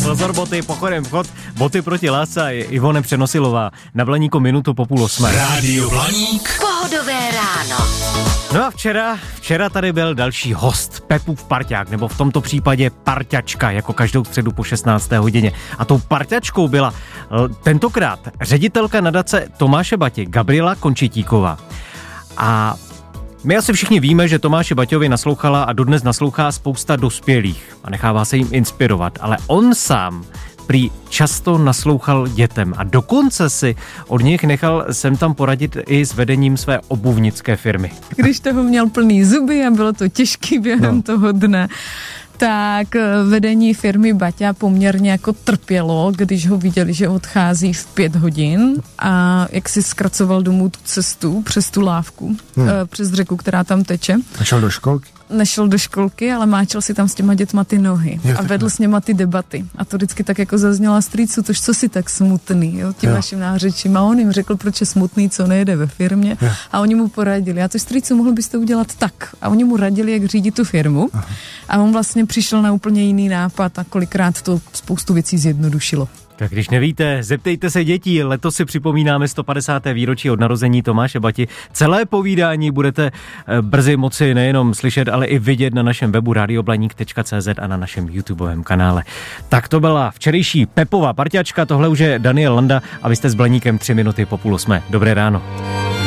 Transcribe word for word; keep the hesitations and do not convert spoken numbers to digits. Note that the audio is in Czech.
Pozor boty, pochodem vchod, boty proti lásce, Ivone Přenosilová. Na Blaníku minutu po půl osmé. Rádio Blaník. Pohodové ráno. No a včera, včera tady byl další host, Pepův parťák, nebo v tomto případě parťačka, jako každou středu po šestnácté hodině. A tou parťačkou byla tentokrát ředitelka nadace Tomáše Bati, Gabriela Končitíková. A my asi všichni víme, že Tomáše Baťovi naslouchala a dodnes naslouchá spousta dospělých a nechává se jim inspirovat, ale on sám prý často naslouchal dětem a dokonce si od nich nechal sem tam poradit i s vedením své obuvnické firmy. Když toho měl plný zuby a bylo to těžký během no. toho dne, tak vedení firmy Baťa poměrně jako trpělo, když ho viděli, že odchází v pět hodin a jak si zkracoval domů tu cestu přes tu lávku, hmm. přes řeku, která tam teče. Nešel do školky? Nešel do školky, ale máčel si tam s těma dětma ty nohy jo, a vedl ne. s něma ty debaty. A to vždycky tak jako zazněla strýcu, tož co si tak smutný, jo, tím jo. vaším nářečím. A on jim řekl, proč je smutný, co nejede ve firmě. Jo. A oni mu poradili, a to strýcu, mohl byste udělat tak. A oni mu radili, jak řídit tu firmu. Aha. A on vlastně přišel na úplně jiný nápad a kolikrát to spoustu věcí zjednodušilo. Tak když nevíte, zeptejte se dětí. Letos si připomínáme sto padesáté výročí od narození Tomáše Bati. Celé povídání budete brzy moci nejenom slyšet, ale i vidět na našem webu radio blaník tečka cé zet a na našem YouTubeovém kanále. Tak to byla včerejší Pepova parťačka, tohle už je Daniel Landa a vy jste s Blaníkem tři minuty po půl osmé. Dobré ráno.